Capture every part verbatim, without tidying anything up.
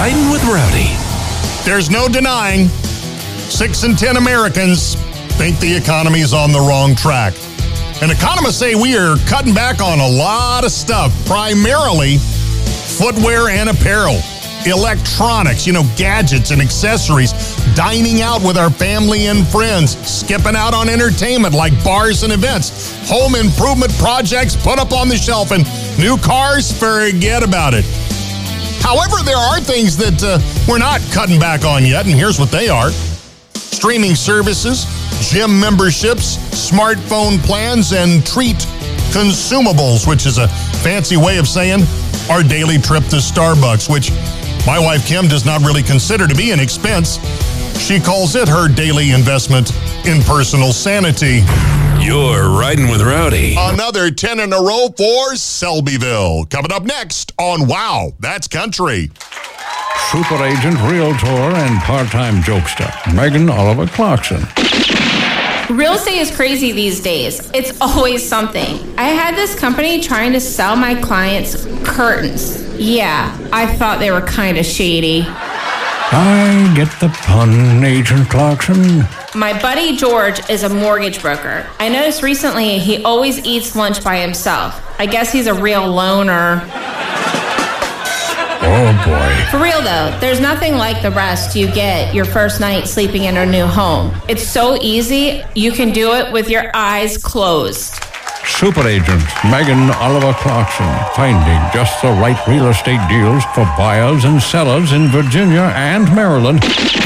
Riding with Rowdy. There's no denying six in ten Americans think the economy is on the wrong track. And economists say we are cutting back on a lot of stuff, primarily footwear and apparel, electronics, you know, gadgets and accessories, dining out with our family and friends, skipping out on entertainment like bars and events, home improvement projects put up on the shelf, and new cars, forget about it. However, there are things that uh, we're not cutting back on yet, and here's what they are. Streaming services, gym memberships, smartphone plans, and treat consumables, which is a fancy way of saying our daily trip to Starbucks, which my wife Kim does not really consider to be an expense. She calls it her daily investment in personal sanity. You're Riding with Rowdy. Another ten in a row for Selbyville. Coming up next on Wow, That's Country. Super agent, realtor, and part-time jokester, Megan Oliver Clarkson. Real estate is crazy these days. It's always something. I had this company trying to sell my clients curtains. Yeah, I thought they were kind of shady. I get the pun, Agent Clarkson. My buddy George is a mortgage broker. I noticed recently he always eats lunch by himself. I guess he's a real loner. Oh, boy. For real, though, there's nothing like the rest you get your first night sleeping in a new home. It's so easy, you can do it with your eyes closed. Super agent, Megan Oliver Clarkson, finding just the right real estate deals for buyers and sellers in Virginia and Maryland.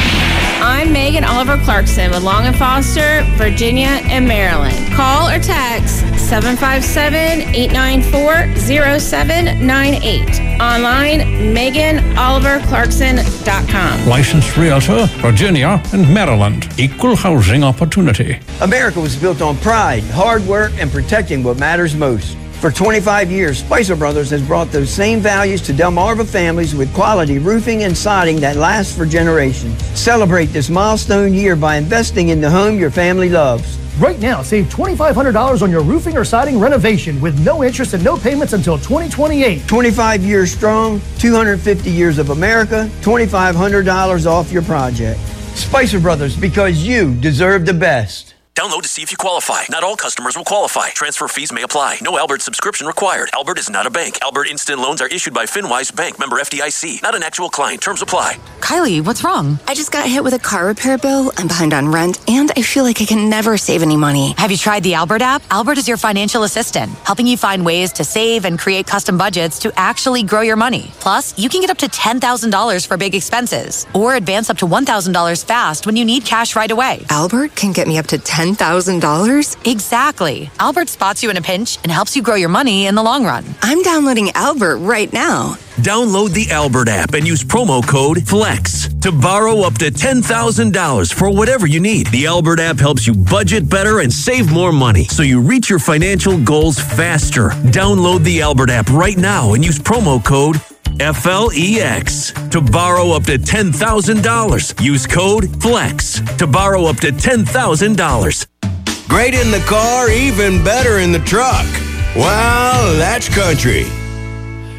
I'm Megan Oliver Clarkson with Long and Foster, Virginia and Maryland. Call or text seven five seven, eight nine four, zero seven nine eight. Online, Megan Oliver Clarkson dot com. Licensed realtor, Virginia and Maryland. Equal housing opportunity. America was built on pride, hard work, and protecting what matters most. For twenty-five years, Spicer Brothers has brought those same values to Delmarva families with quality roofing and siding that lasts for generations. Celebrate this milestone year by investing in the home your family loves. Right now, save twenty-five hundred dollars on your roofing or siding renovation with no interest and no payments until twenty twenty-eight. twenty-five years strong, two hundred fifty years of America, twenty-five hundred dollars off your project. Spicer Brothers, because you deserve the best. Download to see if you qualify. Not all customers will qualify. Transfer fees may apply. No Albert subscription required. Albert is not a bank. Albert Instant Loans are issued by FinWise Bank, member F D I C. Not an actual client. Terms apply. Kylie, what's wrong? I just got hit with a car repair bill. I'm behind on rent, and I feel like I can never save any money. Have you tried the Albert app? Albert is your financial assistant, helping you find ways to save and create custom budgets to actually grow your money. Plus, you can get up to ten thousand dollars for big expenses, or advance up to one thousand dollars fast when you need cash right away. Albert can get me up to ten thousand dollars? Exactly. Albert spots you in a pinch and helps you grow your money in the long run. I'm downloading Albert right now. Download the Albert app and use promo code FLEX to borrow up to ten thousand dollars for whatever you need. The Albert app helps you budget better and save more money so you reach your financial goals faster. Download the Albert app right now and use promo code F L E X to borrow up to ten thousand dollars. Use code FLEX to borrow up to ten thousand dollars. Great in the car, even better in the truck. Well, that's country.